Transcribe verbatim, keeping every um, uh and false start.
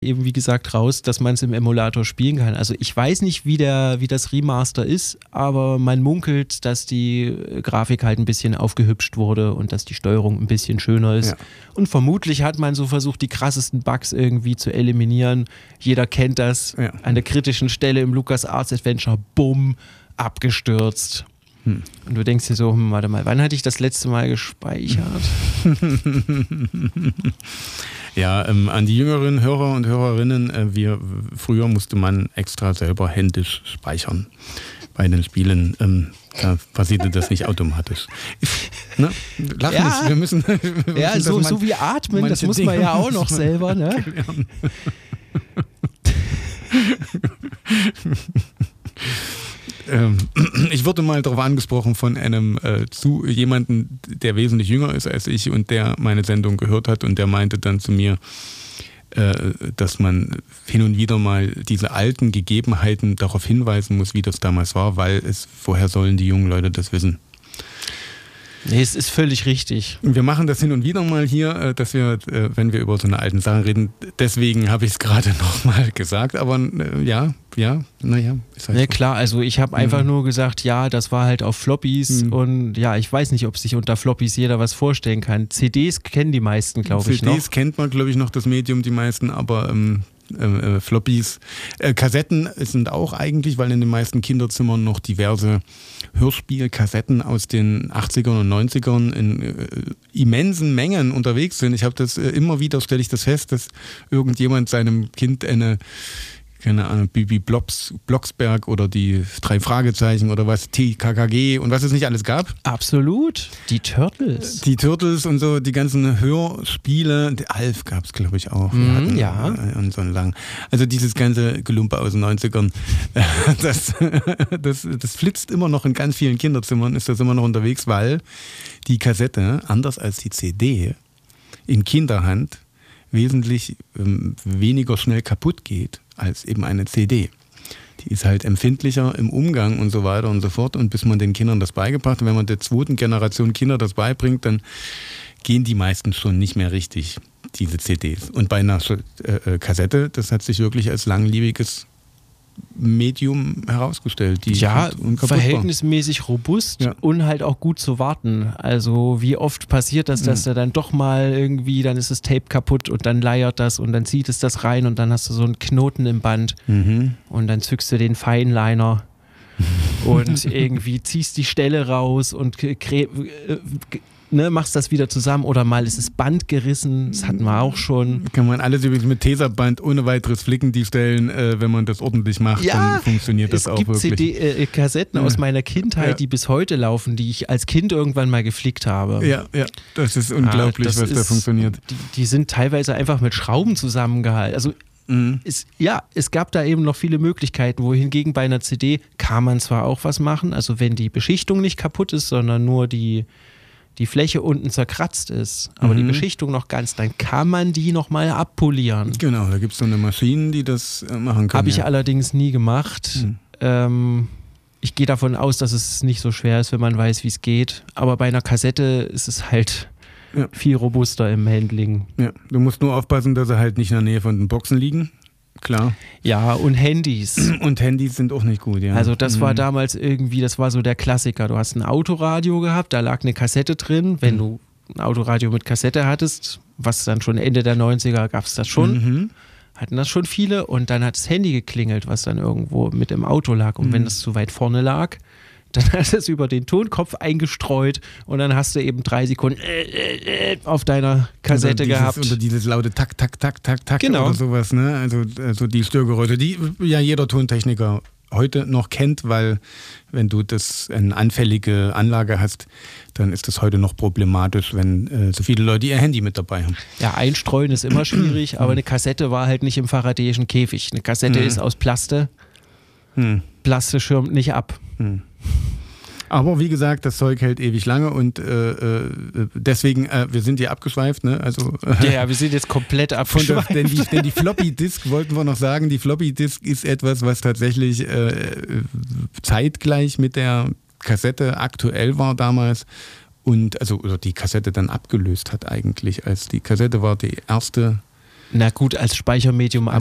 eben wie gesagt raus, dass man es im Emulator spielen kann. Also ich weiß nicht, wie, der, wie das Remaster ist, aber man munkelt, dass die Grafik halt ein bisschen aufgehübscht wurde und dass die Steuerung ein bisschen schöner ist. Ja. Und vermutlich hat man so versucht, die krassesten Bugs irgendwie zu eliminieren. Jeder kennt das. Ja. An der kritischen Stelle im LucasArts Adventure, bumm, abgestürzt. Hm. Und du denkst dir so, hm, warte mal, wann hatte ich das letzte Mal gespeichert? Ja, ähm, an die jüngeren Hörer und Hörerinnen, äh, wir, früher musste man extra selber händisch speichern bei den Spielen. Ähm, da passierte das nicht automatisch. Ne? Lachen ja, ist, wir müssen, wir ja müssen so, man, so wie atmen, das muss man ja auch noch selber. Ne? Ich wurde mal darauf angesprochen von einem äh, zu jemanden, der wesentlich jünger ist als ich und der meine Sendung gehört hat und der meinte dann zu mir, äh, dass man hin und wieder mal diese alten Gegebenheiten darauf hinweisen muss, wie das damals war, weil es, woher sollen die jungen Leute das wissen? Nee, es ist völlig richtig. Wir machen das hin und wieder mal hier, dass wir, wenn wir über so eine alten Sache reden, deswegen habe ich es gerade nochmal gesagt, aber ja, ja, naja. Ist halt ja, so. Klar, also ich habe einfach mhm. nur gesagt, ja, das war halt auf Floppies mhm. und ja, ich weiß nicht, ob sich unter Floppies jeder was vorstellen kann. C Ds kennen die meisten, glaube ich, noch. C Ds kennt man, glaube ich, noch das Medium, die meisten, aber ähm, äh, Floppies. Äh, Kassetten sind auch eigentlich, weil in den meisten Kinderzimmern noch diverse Hörspielkassetten aus den achtzigern und neunzigern in äh, immensen Mengen unterwegs sind. Ich habe das äh, immer wieder, stelle ich das fest, dass irgendjemand seinem Kind eine, keine Ahnung, Bibi Blops, Blocksberg oder die drei Fragezeichen oder was, T K K G und was es nicht alles gab. Absolut. Die Turtles. Die Turtles und so, die ganzen Hörspiele. Die Alf gab es, glaube ich, auch. Wir mm, hatten, ja. Und so lang. Also dieses ganze Gelumpe aus den neunzigern, das, das, das flitzt immer noch in ganz vielen Kinderzimmern, ist das immer noch unterwegs, weil die Kassette, anders als die C D, in Kinderhand wesentlich ähm, weniger schnell kaputt geht als eben eine C D. Die ist halt empfindlicher im Umgang und so weiter und so fort. Und bis man den Kindern das beigebracht hat, wenn man der zweiten Generation Kinder das beibringt, dann gehen die meisten schon nicht mehr richtig, diese C Ds. Und bei einer äh, Kassette, das hat sich wirklich als langlebiges Medium herausgestellt. Die ja, verhältnismäßig robust ja. und halt auch gut zu warten. Also wie oft passiert das, dass mhm. da dann doch mal irgendwie, dann ist das Tape kaputt und dann leiert das und dann zieht es das rein und dann hast du so einen Knoten im Band mhm. und dann zückst du den Fineliner und irgendwie ziehst die Stelle raus und krä- Ne, machst das wieder zusammen oder mal ist das Band gerissen, das hatten wir auch schon. Kann man alles übrigens mit Tesaband ohne weiteres flicken, die Stellen, äh, wenn man das ordentlich macht, ja, dann funktioniert das auch wirklich. Es gibt C D-Kassetten äh, aus meiner Kindheit, ja. die bis heute laufen, die ich als Kind irgendwann mal geflickt habe. Ja, ja, das ist unglaublich, ah, das was ist, da funktioniert. Die, die sind teilweise einfach mit Schrauben zusammengehalten. Also mhm. es, ja, es gab da eben noch viele Möglichkeiten, wohingegen bei einer C D kann man zwar auch was machen, also wenn die Beschichtung nicht kaputt ist, sondern nur die die Fläche unten zerkratzt ist, aber mhm. die Beschichtung noch ganz, dann kann man die nochmal abpolieren. Genau, da gibt es so eine Maschine, die das machen kann. Habe ich ja. allerdings nie gemacht. Mhm. Ähm, ich gehe davon aus, dass es nicht so schwer ist, wenn man weiß, wie es geht. Aber bei einer Kassette ist es halt ja. viel robuster im Handling. Ja, du musst nur aufpassen, dass sie halt nicht in der Nähe von den Boxen liegen. Klar. Ja, und Handys. Und Handys sind auch nicht gut, ja. Also das mhm. war damals irgendwie, das war so der Klassiker. Du hast ein Autoradio gehabt, da lag eine Kassette drin. Wenn mhm. du ein Autoradio mit Kassette hattest, was dann schon Ende der neunziger gab es das schon, mhm. hatten das schon viele. Und dann hat das Handy geklingelt, was dann irgendwo mit im Auto lag. Und mhm. wenn das zu weit vorne lag, dann hast du es über den Tonkopf eingestreut und dann hast du eben drei Sekunden äh, äh, auf deiner Kassette dieses, gehabt. Oder dieses laute Tak, Tak, Tak, Tak, Tak genau. oder sowas. Ne? Also, also die Störgeräusche, die ja jeder Tontechniker heute noch kennt, weil wenn du das eine anfällige Anlage hast, dann ist das heute noch problematisch, wenn äh, so viele Leute ihr Handy mit dabei haben. Ja, einstreuen ist immer schwierig, aber eine Kassette war halt nicht im faradäischen Käfig. Eine Kassette mhm. ist aus Plaste. Hm. Plaste schirmt nicht ab. Hm. Aber wie gesagt, das Zeug hält ewig lange und äh, äh, deswegen, äh, wir sind hier abgeschweift, ne? Also, äh, ja, ja, wir sind jetzt komplett abgeschweift. Der, denn, die, denn die Floppy Disk, wollten wir noch sagen, die Floppy Disk ist etwas, was tatsächlich äh, zeitgleich mit der Kassette aktuell war damals und also oder die Kassette dann abgelöst hat eigentlich. Als die Kassette war die erste Na gut, als Speichermedium